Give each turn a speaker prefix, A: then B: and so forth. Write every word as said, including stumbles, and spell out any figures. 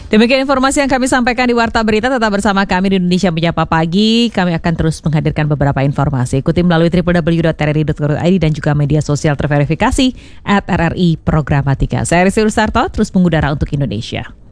A: Demikian informasi yang kami sampaikan di Warta Berita. Tetap bersama kami di Indonesia Menyapa Pagi. Kami akan terus menghadirkan beberapa informasi. Ikuti melalui w w w dot r r i dot co dot i d dan juga media sosial terverifikasi at R R I Programatika. Saya Rizky Rusarto, terus mengudara untuk Indonesia.